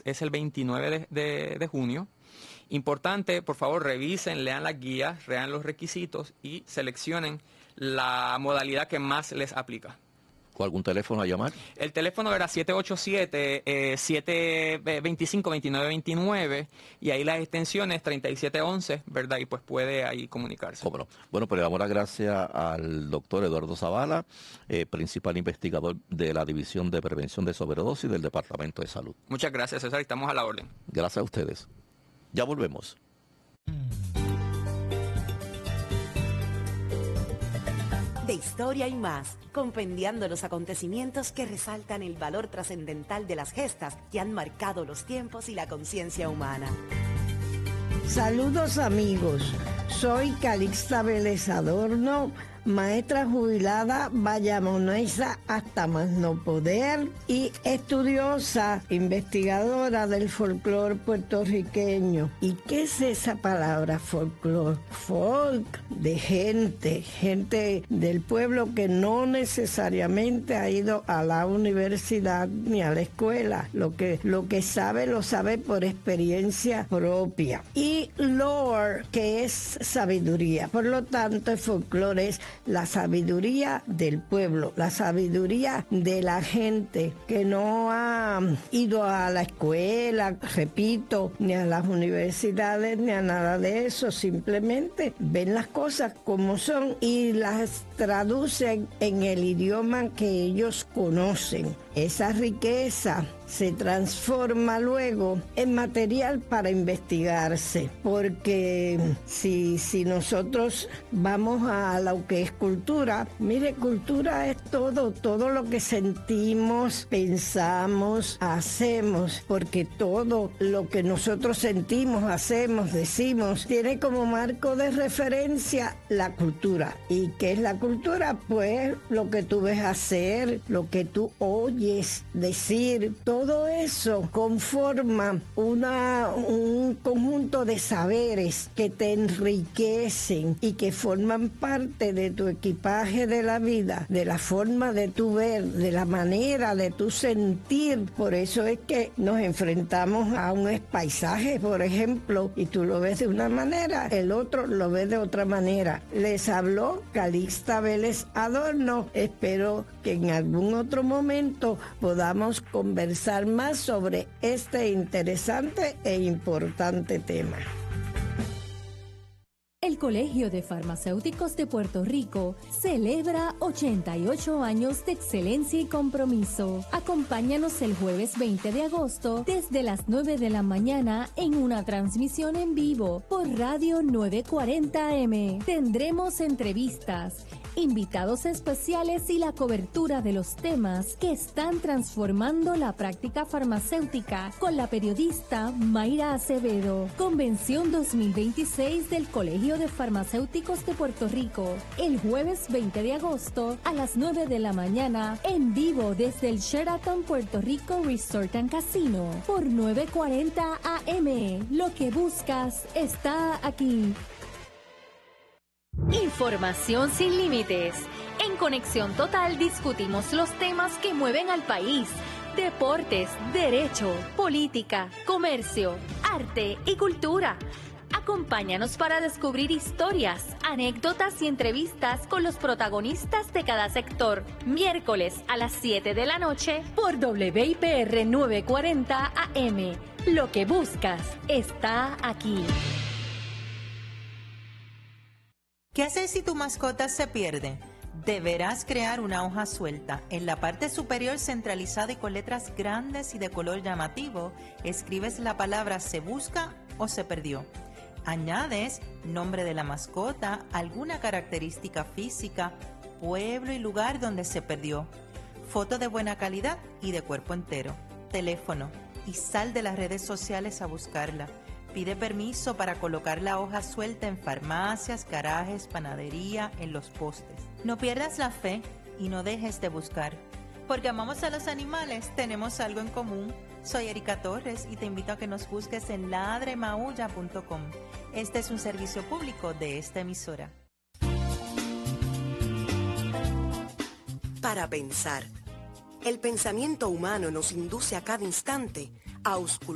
es el 29 de junio. Importante, por favor, revisen, lean las guías, lean los requisitos y seleccionen la modalidad que más les aplica. ¿O algún teléfono a llamar? El teléfono era 787-725-2929 y ahí las extensiones 3711, ¿verdad? Y pues puede ahí comunicarse. ¿Cómo no? Bueno, pues le damos las gracias al doctor Eduardo Zavala, principal investigador de la División de Prevención de Sobredosis del Departamento de Salud. Muchas gracias, César. Estamos a la orden. Gracias a ustedes. Ya volvemos. De historia y más, compendiando los acontecimientos que resaltan el valor trascendental de las gestas que han marcado los tiempos y la conciencia humana. Saludos amigos, soy Calixta Vélez Adorno, maestra jubilada bayamonesa hasta más no poder y estudiosa, investigadora del folclore puertorriqueño. ¿Y qué es esa palabra folclore? Folk, de gente del pueblo que no necesariamente ha ido a la universidad ni a la escuela. Lo que sabe, lo sabe por experiencia propia. Y lore, que es sabiduría. Por lo tanto, el folclore es la sabiduría del pueblo, la sabiduría de la gente que no ha ido a la escuela, repito, ni a las universidades, ni a nada de eso, simplemente ven las cosas como son y las traducen en el idioma que ellos conocen. Esa riqueza se transforma luego en material para investigarse, porque si nosotros vamos a lo que es cultura, mire, cultura es todo lo que sentimos, pensamos, hacemos, porque todo lo que nosotros sentimos, hacemos, decimos, tiene como marco de referencia la cultura. ¿Y qué es la cultura? Pues lo que tú ves hacer, lo que tú oyes decir, todo eso conforma un conjunto de saberes que te enriquecen y que forman parte de tu equipaje de la vida, de la forma de tu ver, de la manera de tu sentir. Por eso es que nos enfrentamos a un paisaje, por ejemplo, y tú lo ves de una manera, el otro lo ve de otra manera. Les habló Calixta Vélez Adorno. Espero que en algún otro momento podamos conversar más sobre este interesante e importante tema. El Colegio de Farmacéuticos de Puerto Rico celebra 88 años de excelencia y compromiso. Acompáñanos el jueves 20 de agosto desde las 9 de la mañana en una transmisión en vivo por Radio 940M. Tendremos entrevistas, invitados especiales y la cobertura de los temas que están transformando la práctica farmacéutica con la periodista Mayra Acevedo. Convención 2026 del Colegio de Farmacéuticos de Puerto Rico, el jueves 20 de agosto a las 9 de la mañana en vivo desde el Sheraton Puerto Rico Resort and Casino por 940 AM. Lo que buscas está aquí. Información sin límites. En Conexión Total discutimos los temas que mueven al país. Deportes, derecho, política, comercio, arte y cultura. Acompáñanos para descubrir historias, anécdotas y entrevistas con los protagonistas de cada sector. Miércoles a las 7 de la noche por WIPR 940 AM. Lo que buscas está aquí. ¿Qué hacer si tu mascota se pierde? Deberás crear una hoja suelta. En la parte superior centralizada y con letras grandes y de color llamativo, escribes la palabra se busca o se perdió. Añades nombre de la mascota, alguna característica física, pueblo y lugar donde se perdió, foto de buena calidad y de cuerpo entero, teléfono y sal de las redes sociales a buscarla. Pide permiso para colocar la hoja suelta en farmacias, garajes, panadería, en los postes. No pierdas la fe y no dejes de buscar. Porque amamos a los animales, tenemos algo en común. Soy Erika Torres y te invito a que nos busques en ladremaulla.com. Este es un servicio público de esta emisora. Para pensar. El pensamiento humano nos induce a cada instante a auscultar